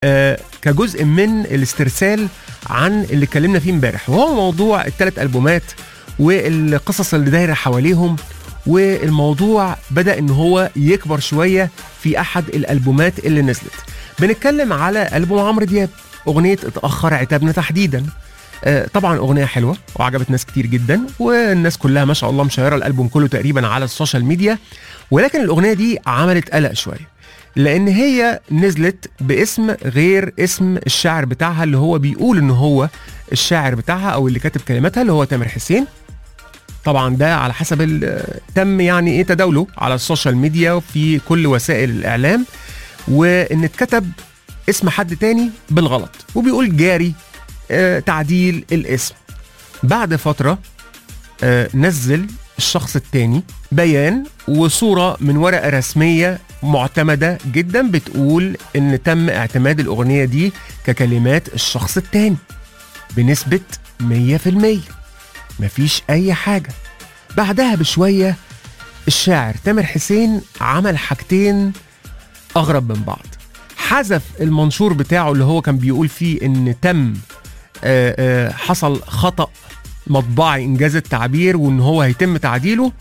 كجزء من الاسترسال عن اللي اتكلمنا فيه امبارح، وهو موضوع ال3 ألبومات والقصص اللي دايره حواليهم. والموضوع بدأ ان هو يكبر شويه في احد الألبومات اللي نزلت. بنتكلم على ألبوم عمرو دياب، اغنيه اتأخر عتابنا تحديدا. طبعا اغنيه حلوه وعجبت ناس كتير جدا، والناس كلها ما شاء الله مشيره الالبوم كله تقريبا على السوشيال ميديا. ولكن الاغنيه دي عملت قلق شويه، لان هي نزلت باسم غير اسم الشاعر بتاعها، اللي هو بيقول ان هو الشاعر بتاعها او اللي كاتب كلماتها، اللي هو تامر حسين. طبعا ده على حسب تم يعني ايه تداوله على السوشيال ميديا وفي كل وسائل الاعلام، وان اتكتب اسم حد تاني بالغلط، وبيقول جاري تعديل الاسم. بعد فترة نزل الشخص التاني بيان وصورة من ورقة رسمية معتمدة جدا بتقول ان تم اعتماد الاغنية دي ككلمات الشخص التاني بنسبة 100%، مفيش اي حاجة. بعدها بشوية الشاعر تامر حسين عمل حاجتين اغرب من بعض. حذف المنشور بتاعه اللي هو كان بيقول فيه ان تم حصل خطأ مطبعي انجاز التعبير وان هو هيتم تعديله،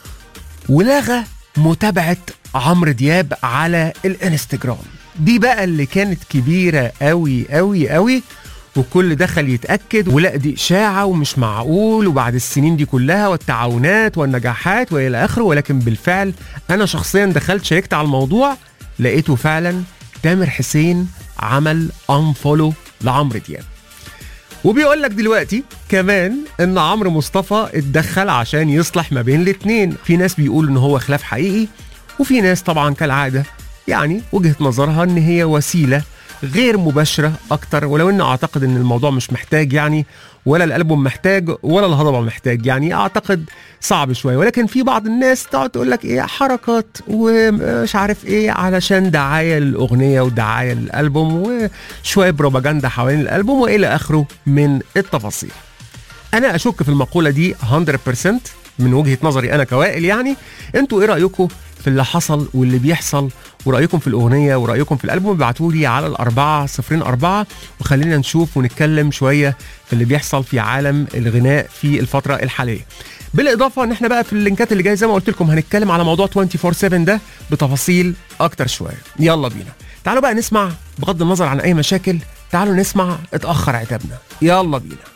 ولغى متابعة عمرو دياب على الانستجرام. دي بقى اللي كانت كبيرة قوي قوي قوي، وكل دخل يتأكد ولا دي إشاعة ومش معقول، وبعد السنين دي كلها والتعاونات والنجاحات وإلى آخره. ولكن بالفعل أنا شخصيا دخلت شيكت على الموضوع، لقيته فعلا تامر حسين عمل unfollow لعمرو دياب. وبيقول لك دلوقتي كمان ان عمرو مصطفى اتدخل عشان يصلح ما بين الاتنين. في ناس بيقولوا ان هو خلاف حقيقي، وفي ناس طبعا كالعادة يعني وجهة نظرها ان هي وسيلة غير مباشرة اكتر، ولو ان اعتقد ان الموضوع مش محتاج يعني، ولا الالبوم محتاج ولا الهضبة محتاج يعني، اعتقد صعب شوية. ولكن في بعض الناس تقعد تقول لك ايه حركات ومش عارف ايه علشان دعاية للاغنية ودعاية للالبوم وشوية بروباجندا حوالين الالبوم والى اخره من التفاصيل. انا اشك في المقولة دي 100% من وجهة نظري انا كوائل يعني. انتوا ايه رأيكم في اللي حصل واللي بيحصل، ورأيكم في الأغنية ورأيكم في الألبوم؟ ابعتولي على 404 وخلينا نشوف ونتكلم شوية في اللي بيحصل في عالم الغناء في الفترة الحالية. بالإضافة ان احنا بقى في اللينكات اللي جاية زي ما قلت لكم هنتكلم على موضوع 24/7 ده بتفاصيل أكتر شوية. يلا بينا، تعالوا بقى نسمع بغض النظر عن أي مشاكل، تعالوا نسمع اتأخر عتابنا. يلا بينا.